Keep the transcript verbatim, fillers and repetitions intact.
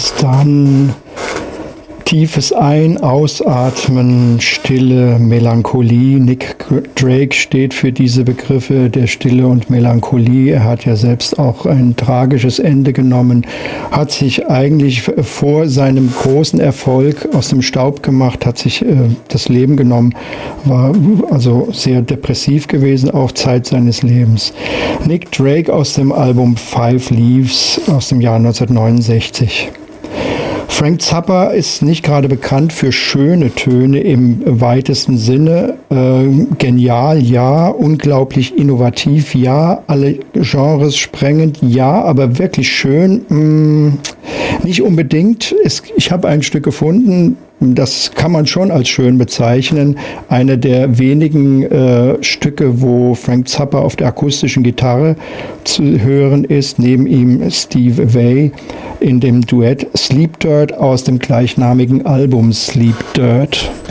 ist dann tiefes Ein-, Ausatmen, Stille, Melancholie. Nick Drake steht für diese Begriffe der Stille und Melancholie. Er hat ja selbst auch ein tragisches Ende genommen, hat sich eigentlich vor seinem großen Erfolg aus dem Staub gemacht, hat sich äh, das Leben genommen, war also sehr depressiv gewesen, auch Zeit seines Lebens. Nick Drake aus dem Album Five Leaves aus dem Jahr neunzehnhundertneunundsechzig. Frank Zappa ist nicht gerade bekannt für schöne Töne im weitesten Sinne. Äh, genial, ja. Unglaublich innovativ, ja. Alle Genres sprengend, ja. Aber wirklich schön, mh, nicht unbedingt. Es, ich habe ein Stück gefunden, das kann man schon als schön bezeichnen. Eine der wenigen äh, Stücke, wo Frank Zappa auf der akustischen Gitarre zu hören ist, neben ihm Steve Vai in dem Duett Sleep Dirt aus dem gleichnamigen Album Sleep Dirt.